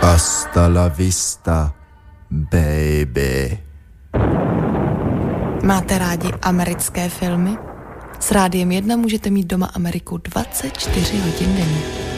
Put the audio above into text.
Hasta la vista, baby. Máte rádi americké filmy? S Rádiem 1 můžete mít doma Ameriku 24 hodin denně.